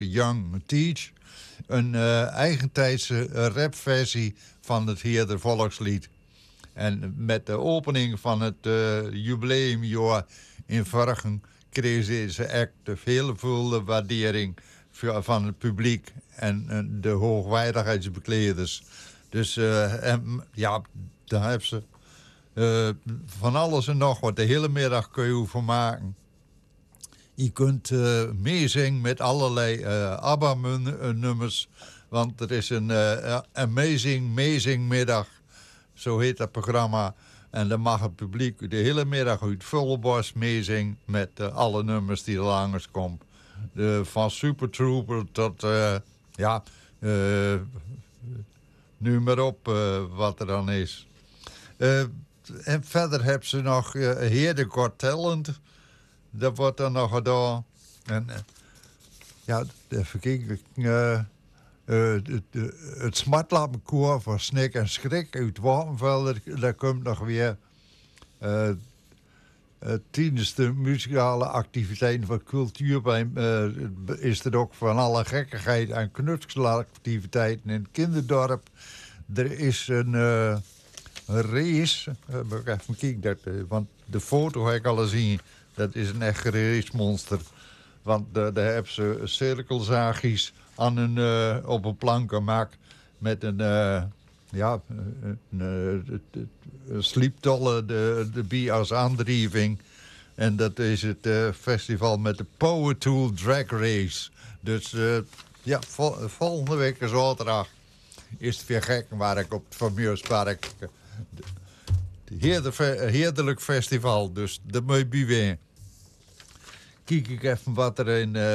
Young Teach. Een eigentijdse rapversie van het Heerder volkslied. En met de opening van het jubileumjaar in Vargen kregen ze echt de veelvuldige waardering van het publiek en de hoogwaardigheidsbekleders. Dus ja, daar hebben ze van alles en nog wat. De hele middag kun je over maken. Je kunt meezingen met allerlei ABBA-nummers. Want er is een amazing middag. Zo heet dat programma. En dan mag het publiek de hele middag uit volle borst meezingen met alle nummers die er langskomen. Van Super Trooper tot, nu maar op wat er dan is. En verder hebben ze nog Heerder Got Talent. Dat wordt dan nog gedaan. En even kijken. Het Smartlappenkoor voor Snik en Schrik uit Warmveld. Daar komt nog weer tijdens de muzikale activiteiten van Cultuurbijn is er ook van alle gekkigheid en knutselactiviteiten in het kinderdorp. Er is een race. Even kijken, want de foto heb ik al gezien. Dat is een echt racemonster. Want daar hebben ze cirkelzaagjes aan op een plank gemaakt met een slieptolle de als aandrijving. En dat is het festival met de Power Tool Drag Race. Dus volgende week zaterdag is het weer gek waar ik op het Vermeurspark. Heerlijk festival, dus dat moet je bij weer. Kijk ik even wat er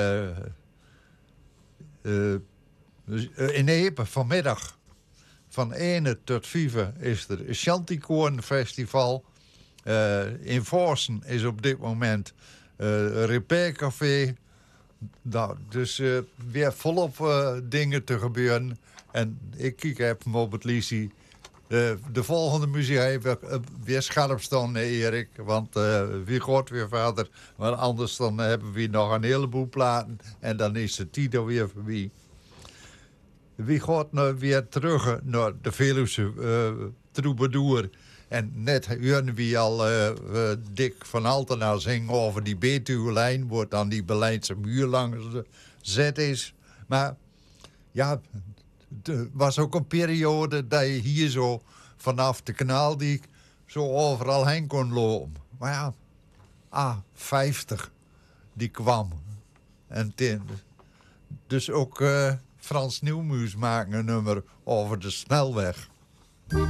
in Epe vanmiddag van 1 tot 5 is er Chanticoorn Festival. In Voorsen is op dit moment Repair Café. Nou, dus weer volop dingen te gebeuren. En ik kijk even op het liedje. De volgende muziek even weer scherp staan, Erik. Want wie gaat weer verder? Want anders dan hebben we nog een heleboel platen. En dan is de Tito weer voorbij. Wie gaat nou weer terug naar de Veluwse troubadour? En net horen we al Dick van Altena zingen over die Betuwe-lijn. Wordt dan die Berlijnse muur langs gezet is. Maar ja, er was ook een periode dat je hier zo vanaf de Kanaaldijk zo overal heen kon lopen. Maar ja, A50 die kwam. En dus ook Frans Nieuwmuis maakte een nummer over de snelweg.